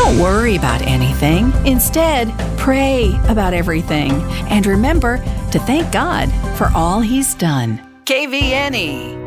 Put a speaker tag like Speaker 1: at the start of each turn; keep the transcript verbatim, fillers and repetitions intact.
Speaker 1: Don't worry about anything. Instead, pray about everything. And remember to thank God for all He's done. K V N E